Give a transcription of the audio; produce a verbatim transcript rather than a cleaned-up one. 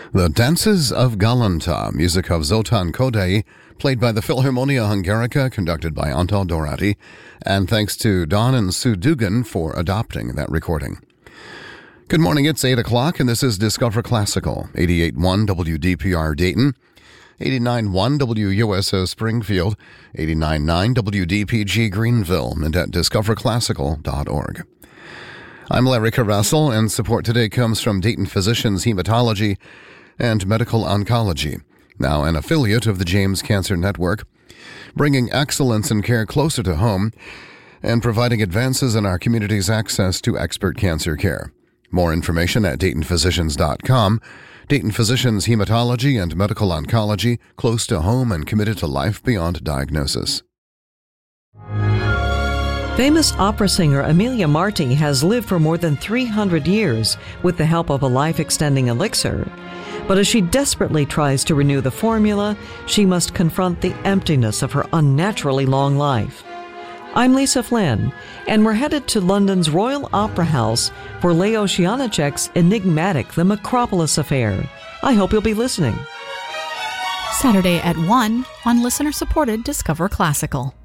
The Dances of Galanta, music of Zoltán Kodály, played by the Philharmonia Hungarica, conducted by Antal Doráti, and thanks to Don and Sue Dugan for adopting that recording. Good morning, it's eight o'clock, and this is Discover Classical, eighty-eight point one W D P R Dayton, eighty-nine point one W U S O Springfield, eighty-nine point nine W D P G Greenville, and at discover classical dot org. I'm Larry Caressel, and support today comes from Dayton Physicians Hematology and Medical Oncology, now an affiliate of the James Cancer Network, bringing excellence in care closer to home and providing advances in our community's access to expert cancer care. More information at dayton physicians dot com. Dayton Physicians Hematology and Medical Oncology, close to home and committed to life beyond diagnosis. Famous opera singer Emilia Marti has lived for more than three hundred years with the help of a life-extending elixir. But as she desperately tries to renew the formula, she must confront the emptiness of her unnaturally long life. I'm Lisa Flynn, and we're headed to London's Royal Opera House for Leo Janáček's enigmatic The Macropolis Affair. I hope you'll be listening. Saturday at one on listener-supported Discover Classical.